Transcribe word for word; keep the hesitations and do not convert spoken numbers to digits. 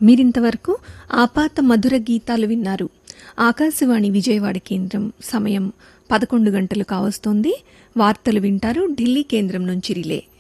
మీరింతవరకు ఆపాత మధుర గీతాలు విన్నారు. ఆకాశవాణి విజయవాడ కేంద్రం సమయం పదకొండు గంటలు కావస్తోంది. వార్తలు వింటారు ఢిల్లీ కేంద్రం నుంచి రిలే.